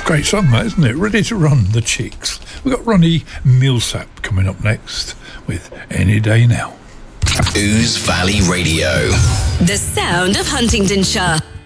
Great song, that, isn't it? Ready to Run, the Chicks. We've got Ronnie Millsap coming up next with Any Day Now. Ooze Valley Radio. The sound of Huntingdonshire.